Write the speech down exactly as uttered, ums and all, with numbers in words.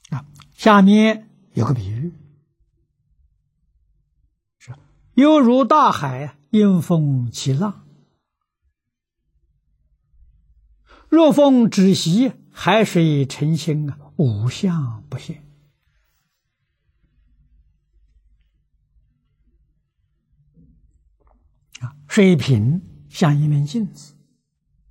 啊，下面有个比喻，是犹如大海迎风起浪，若风止息，海水成形啊，无相不现。啊，水平像一面镜子，